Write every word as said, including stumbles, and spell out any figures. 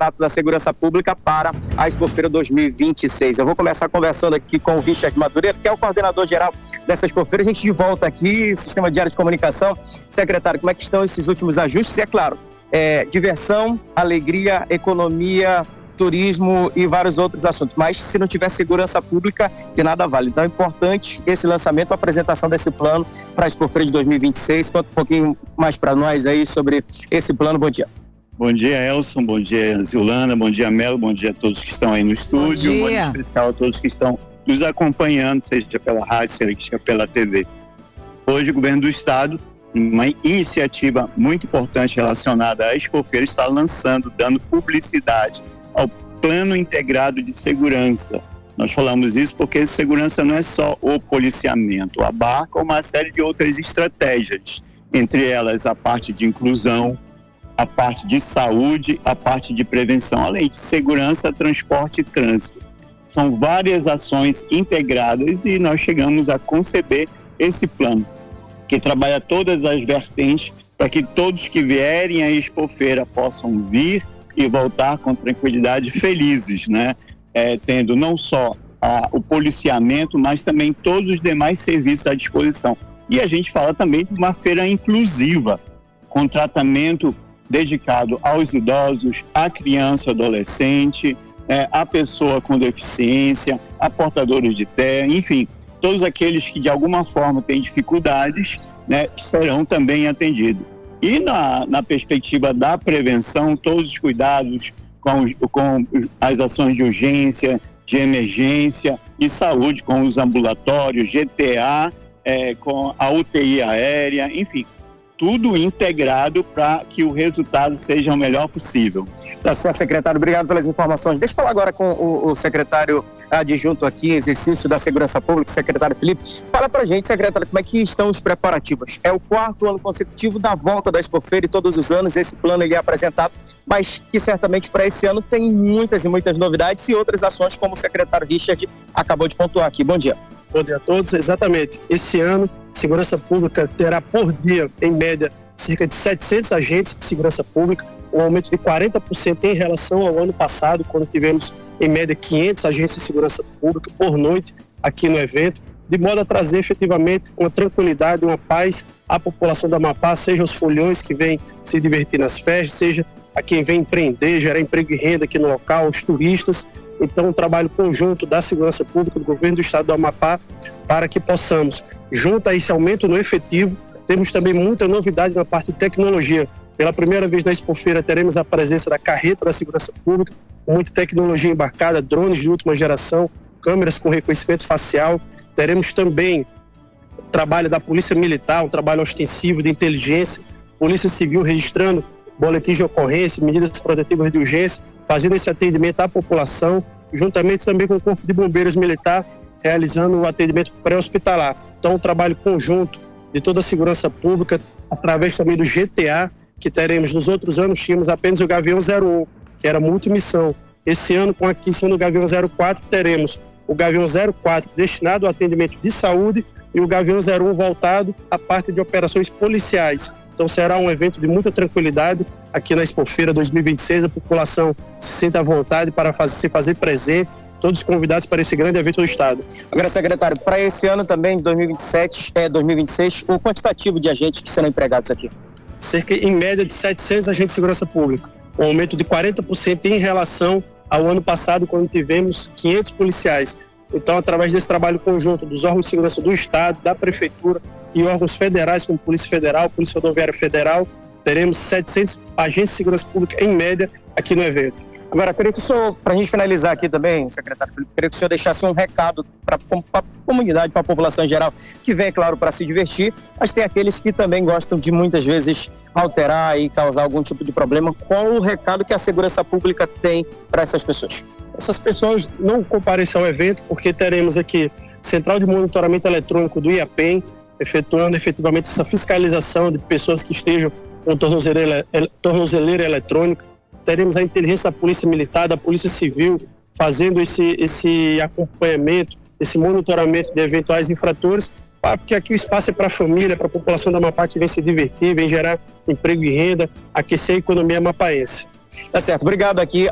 candidato da Segurança Pública para a Expofeira dois mil e vinte e seis. Eu vou começar conversando aqui com o Richard Madureira, que é o coordenador geral dessa Expofeira. A gente de volta aqui, Sistema Diário de Comunicação. Secretário, como é que estão esses últimos ajustes? E é claro, é, diversão, alegria, economia, turismo e vários outros assuntos, mas se não tiver segurança pública, de nada vale. Então é importante esse lançamento, a apresentação desse plano para a Expofeira de dois mil e vinte e seis. Conta um pouquinho mais para nós aí sobre esse plano. Bom dia. Bom dia, Elson, bom dia, Zilana, bom dia, Melo, bom dia a todos que estão aí no estúdio, bom dia, um bom dia especial a todos que estão nos acompanhando, seja pela rádio, seja pela T V. Hoje o governo do estado, uma iniciativa muito importante relacionada à Expofeira, está lançando, dando publicidade ao Plano Integrado de Segurança. Nós falamos isso porque segurança não é só o policiamento, abarca uma série de outras estratégias, entre elas a parte de inclusão, a parte de saúde, a parte de prevenção, além de segurança, transporte e trânsito. São várias ações integradas e nós chegamos a conceber esse plano, que trabalha todas as vertentes para que todos que vierem à Expofeira possam vir e voltar com tranquilidade, felizes, né? É, tendo não só a, o policiamento, mas também todos os demais serviços à disposição. E a gente fala também de uma feira inclusiva, com tratamento dedicado aos idosos, à criança, adolescente, é, à pessoa com deficiência, a portadores de T E A, enfim, todos aqueles que de alguma forma têm dificuldades, né, serão também atendidos. E na, na perspectiva da prevenção, todos os cuidados com, com as ações de urgência, de emergência e saúde, com os ambulatórios, G T A, é, com a U T I aérea, enfim, tudo integrado para que o resultado seja o melhor possível. Tá certo, secretário. Obrigado pelas informações. Deixa eu falar agora com o, o secretário adjunto aqui, exercício da Segurança Pública, secretário Felipe. Fala pra gente, secretário, como é que estão os preparativos? É o quarto ano consecutivo da volta da Expofeira e todos os anos esse plano ele é apresentado, mas que certamente para esse ano tem muitas e muitas novidades e outras ações, como o secretário Richard acabou de pontuar aqui. Bom dia. Bom dia a todos. Exatamente. Esse ano, Segurança Pública terá por dia, em média, cerca de setecentos agentes de segurança pública, um aumento de quarenta por cento em relação ao ano passado, quando tivemos, em média, quinhentos agentes de segurança pública por noite aqui no evento, de modo a trazer efetivamente uma tranquilidade, uma paz à população do Amapá, seja os folhões que vêm se divertir nas festas, seja a quem vem empreender, gerar emprego e renda aqui no local, os turistas. Então, um trabalho conjunto da Segurança Pública, do Governo do Estado do Amapá, para que possamos, junto a esse aumento no efetivo, temos também muita novidade na parte de tecnologia. Pela primeira vez na Expofeira teremos a presença da carreta da Segurança Pública, com muita tecnologia embarcada, drones de última geração, câmeras com reconhecimento facial. Teremos também o trabalho da Polícia Militar, um trabalho ostensivo de inteligência, Polícia Civil registrando boletins de ocorrência, medidas protetivas de urgência, fazendo esse atendimento à população, juntamente também com o Corpo de Bombeiros Militar, realizando o atendimento pré-hospitalar. Então, um trabalho conjunto de toda a segurança pública, através também do G T A, que teremos, nos outros anos, tínhamos apenas o Gavião zero um, que era multimissão. Esse ano, com a aquisição do Gavião zero quatro, teremos o Gavião zero quatro destinado ao atendimento de saúde e o Gavião zero um voltado à parte de operações policiais. Então será um evento de muita tranquilidade aqui na Expofeira dois mil e vinte e seis. A população se sente à vontade para fazer, se fazer presente, todos convidados para esse grande evento do Estado. Agora, secretário, para esse ano também, dois mil e vinte e sete, é, dois mil e vinte e seis, o quantitativo de agentes que serão empregados aqui? Cerca, em média, de setecentos agentes de segurança pública, um aumento de quarenta por cento em relação ao ano passado, quando tivemos quinhentos policiais. Então, através desse trabalho conjunto dos órgãos de segurança do Estado, da Prefeitura e órgãos federais, como Polícia Federal, Polícia Rodoviária Federal, teremos setecentos agentes de segurança pública em média aqui no evento. Agora, queria que o senhor, para a gente finalizar aqui também, secretário, queria que o senhor deixasse um recado para a comunidade, para a população em geral, que vem, claro, para se divertir, mas tem aqueles que também gostam de muitas vezes alterar e causar algum tipo de problema. Qual o recado que a segurança pública tem para essas pessoas? Essas pessoas não compareçam ao evento, porque teremos aqui Central de Monitoramento Eletrônico do IAPEM, efetuando efetivamente essa fiscalização de pessoas que estejam com tornozeleira, tornozeleira eletrônica. Teremos a inteligência da Polícia Militar, da Polícia Civil, fazendo esse, esse acompanhamento, esse monitoramento de eventuais infratores, porque aqui o espaço é para a família, para a população da Amapá que vem se divertir, vem gerar emprego e renda, aquecer a economia amapaense. Tá certo, obrigado aqui